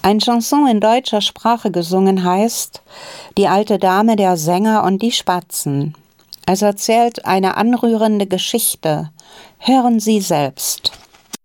Ein Chanson in deutscher Sprache gesungen heißt »Die alte Dame, der Sänger und die Spatzen«. Es erzählt eine anrührende Geschichte. Hören Sie selbst.